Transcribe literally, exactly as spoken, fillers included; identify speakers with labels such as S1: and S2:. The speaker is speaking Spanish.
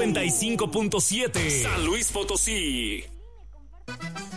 S1: noventa y cinco punto siete, San Luis Potosí.